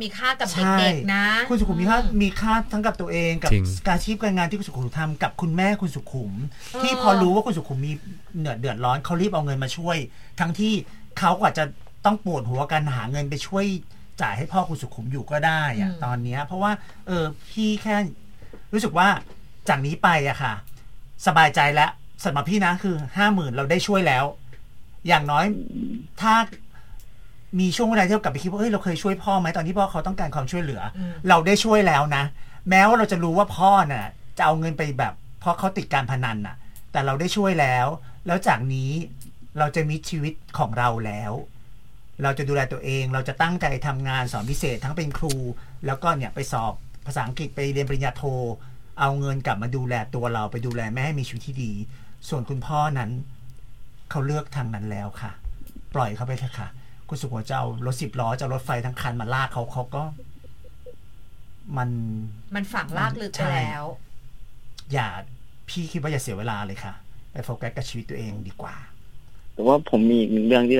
มีค่ากับเด็กๆนะคุณสุขุมมีค่าทั้งกับตัวเองกับการอาชีพการงานที่คุณสุขุมทำกับคุณแม่คุณสุขุมที่พอรู้ว่าคุณสุขุมมีเดือดร้อนเขารีบเอาเงินมาช่วยทั้งที่เขาก็อาจจะต้องปวดหัวกันหาเงินไปช่วยจ่ายให้พ่อคุณสุขุมอยู่ก็ได้อะตอนนี้เพราะว่าพี่แค่รู้สึกว่าจากนี้ไปอะค่ะสบายใจแล้วสำหรับพี่นะคือ 50,000 เราได้ช่วยแล้วอย่างน้อยถ้ามีช่วงเวลาที่เรากลับไปคิดว่าเราเคยช่วยพ่อไหมตอนที่พ่อเขาต้องการความช่วยเหลือเราได้ช่วยแล้วนะแม้ว่าเราจะรู้ว่าพ่อน่ะจะเอาเงินไปแบบเพราะเขาติดการพนันน่ะแต่เราได้ช่วยแล้วจากนี้เราจะมีชีวิตของเราแล้วเราจะดูแลตัวเองเราจะตั้งใจทำงานสอนพิเศษทั้งเป็นครูแล้วก็เนี่ยไปสอบภาษาอังกฤษไปเรียนปริญญาโทเอาเงินกลับมาดูแลตัวเราไปดูแลแม่ให้มีชีวิตที่ดีส่วนคุณพ่อนั้นเขาเลือกทางนั้นแล้วค่ะปล่อยเขาไปเถอะค่ะคุณสุขจะเอารถ10 ล้อจะเอารถไฟทั้งคันมาลากเขาก็มันฝังลากลึกไปแล้วพี่คิดว่าอย่าเสียเวลาเลยค่ะไปโฟกัสกับชีวิตตัวเองดีกว่าแต่ว่าผมมีอีกเรื่องที่